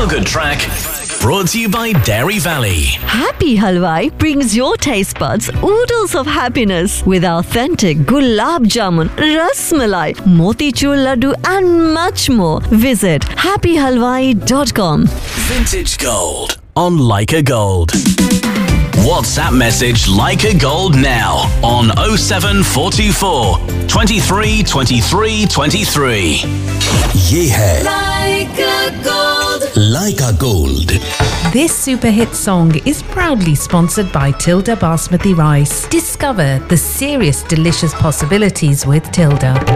feel-good track brought to you by Dairy Valley. Happy Halwai brings your taste buds oodles of happiness with authentic gulab jamun, ras malai, motichur laddu and much more. Visit happyhalwai.com. Vintage Gold on Leica Gold. WhatsApp message Leica Gold now on 07424 23 23 23. ये है Leica Gold. Leica Gold. This super hit song is proudly sponsored by Tilda Basmati Rice. Discover the serious delicious possibilities with Tilda.